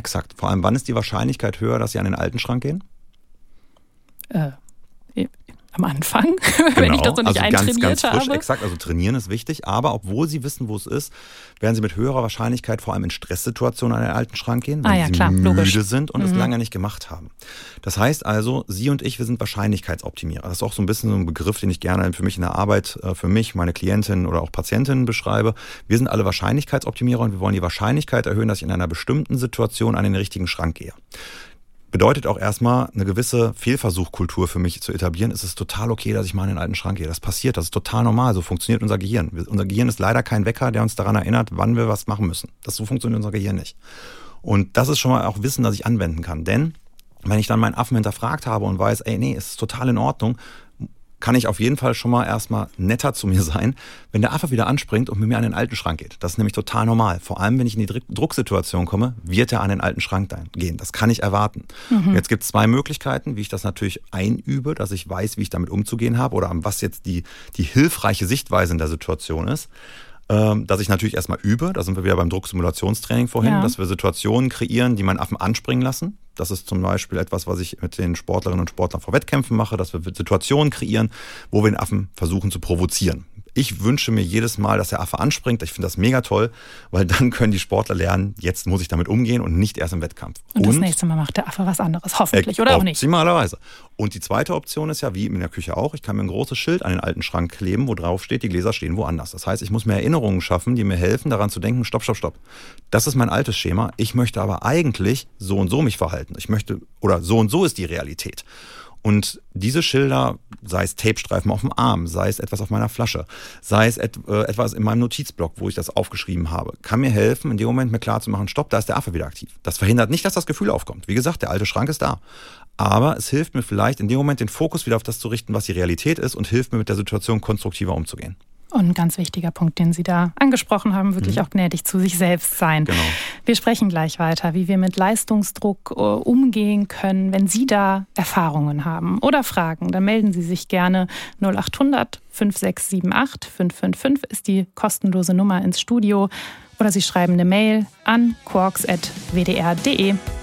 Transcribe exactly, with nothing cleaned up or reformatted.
Exakt. Vor allem, wann ist die Wahrscheinlichkeit höher, dass Sie an den alten Schrank gehen? Äh, am Anfang, genau. Wenn ich das noch nicht also eintrainiert ganz, ganz frisch, habe. Exakt, also trainieren ist wichtig, aber obwohl Sie wissen, wo es ist, werden Sie mit höherer Wahrscheinlichkeit vor allem in Stresssituationen an den alten Schrank gehen, wenn ah, ja, Sie klar, müde logisch. sind und mhm. es lange nicht gemacht haben. Das heißt also, Sie und ich, wir sind Wahrscheinlichkeitsoptimierer. Das ist auch so ein bisschen so ein Begriff, den ich gerne für mich in der Arbeit, für mich, meine Klientinnen oder auch Patientinnen beschreibe. Wir sind alle Wahrscheinlichkeitsoptimierer und wir wollen die Wahrscheinlichkeit erhöhen, dass ich in einer bestimmten Situation an den richtigen Schrank gehe. Bedeutet auch erstmal eine gewisse Fehlversuchkultur für mich zu etablieren. Es ist total okay, dass ich mal in den alten Schrank gehe. Das passiert, das ist total normal. So funktioniert unser Gehirn. Unser Gehirn ist leider kein Wecker, der uns daran erinnert, wann wir was machen müssen. Das so funktioniert unser Gehirn nicht. Und das ist schon mal auch Wissen, das ich anwenden kann. Denn wenn ich dann meinen Affen hinterfragt habe und weiß, ey, nee, es ist total in Ordnung, kann ich auf jeden Fall schon mal erstmal netter zu mir sein, wenn der Affe wieder anspringt und mit mir an den alten Schrank geht. Das ist nämlich total normal. Vor allem, wenn ich in die Drucksituation komme, wird er an den alten Schrank gehen. Das kann ich erwarten. Mhm. Jetzt gibt es zwei Möglichkeiten, wie ich das natürlich einübe, dass ich weiß, wie ich damit umzugehen habe oder was jetzt die, die hilfreiche Sichtweise in der Situation ist. Dass ich natürlich erstmal übe, da sind wir wieder beim Drucksimulationstraining vorhin, ja. dass wir Situationen kreieren, die meinen Affen anspringen lassen. Das ist zum Beispiel etwas, was ich mit den Sportlerinnen und Sportlern vor Wettkämpfen mache, dass wir Situationen kreieren, wo wir den Affen versuchen zu provozieren. Ich wünsche mir jedes Mal, dass der Affe anspringt. Ich finde das mega toll, weil dann können die Sportler lernen, jetzt muss ich damit umgehen und nicht erst im Wettkampf. Und, und das nächste Mal macht der Affe was anderes, hoffentlich, äh, oder auch nicht? Optimalerweise. Und die zweite Option ist ja, wie in der Küche auch, ich kann mir ein großes Schild an den alten Schrank kleben, wo drauf steht, die Gläser stehen woanders. Das heißt, ich muss mir Erinnerungen schaffen, die mir helfen, daran zu denken, stopp, stopp, stopp. Das ist mein altes Schema. Ich möchte aber eigentlich so und so mich verhalten. Ich möchte, oder so und so ist die Realität. Und diese Schilder, sei es Tapestreifen auf dem Arm, sei es etwas auf meiner Flasche, sei es et, äh, etwas in meinem Notizblock, wo ich das aufgeschrieben habe, kann mir helfen, in dem Moment mir klarzumachen, stopp, da ist der Affe wieder aktiv. Das verhindert nicht, dass das Gefühl aufkommt. Wie gesagt, der alte Schrank ist da. Aber es hilft mir vielleicht, in dem Moment den Fokus wieder auf das zu richten, was die Realität ist und hilft mir, mit der Situation konstruktiver umzugehen. Und ein ganz wichtiger Punkt, den Sie da angesprochen haben, wirklich mhm. auch gnädig zu sich selbst sein. Genau. Wir sprechen gleich weiter, wie wir mit Leistungsdruck uh, umgehen können. Wenn Sie da Erfahrungen haben oder Fragen, dann melden Sie sich gerne. null acht hundert fünf sechs sieben acht fünf fünf fünf ist die kostenlose Nummer ins Studio. Oder Sie schreiben eine Mail an quarks at w d r punkt d e.